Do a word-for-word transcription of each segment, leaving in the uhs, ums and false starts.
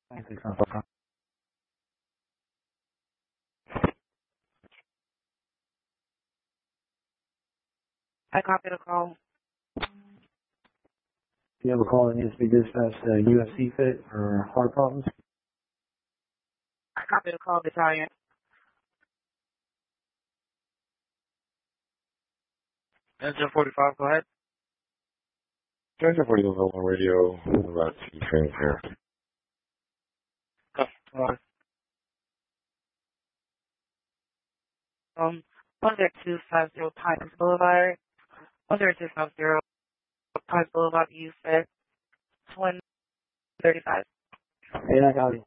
I copied a call. Do you have a call that needs to be dispatched to U F C fit for heart problems? I copied a call, battalion. Engine forty-five, go ahead. Engine forty-five on radio, about two trains here. Customer. Um, one zero two five zero Pines Boulevard. one zero two five zero Pines Boulevard, you said one thirty-five. Hey, I got it.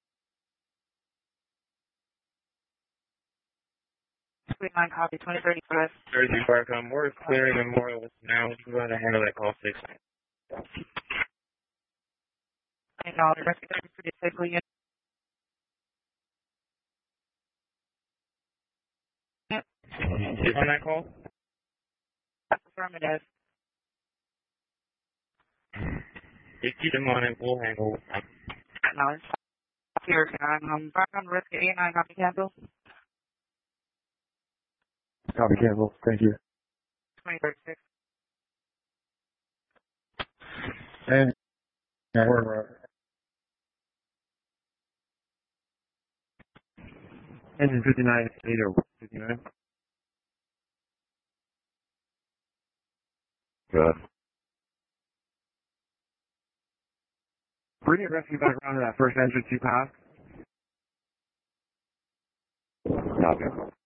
Sweet nine copy, twenty thirty-five. thirty-three Firecom, more is clearing and more is now. You can go ahead and handle that call six. I know, the rest of it is pretty safely. Is on that call? Affirmative. Just keep them on it, we'll handle it. No, it's here. Um, back on risk eight nine copy cancel. Copy, Campbell. Thank you. twenty thirty-six. And yeah, we're, uh, engine fifty-nine, eight oh fifty-nine. Good. Bring it rescue back around to that first entrance you passed. Copy.